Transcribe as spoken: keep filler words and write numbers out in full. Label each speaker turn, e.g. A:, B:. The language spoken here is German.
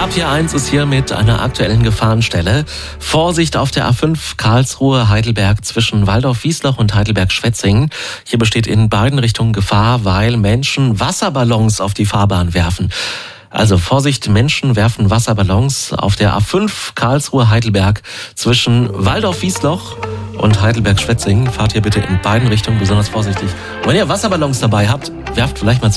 A: R P R eins ist hier mit einer aktuellen Gefahrenstelle. Vorsicht auf der A fünf Karlsruhe-Heidelberg zwischen Waldorf-Wiesloch und Heidelberg-Schwetzingen. Hier besteht in beiden Richtungen Gefahr, weil Menschen Wasserballons auf die Fahrbahn werfen. Also Vorsicht, Menschen werfen Wasserballons auf der A fünf Karlsruhe-Heidelberg zwischen Waldorf-Wiesloch und Heidelberg-Schwetzingen. Fahrt hier bitte in beiden Richtungen besonders vorsichtig. Und wenn ihr Wasserballons dabei habt, werft vielleicht mal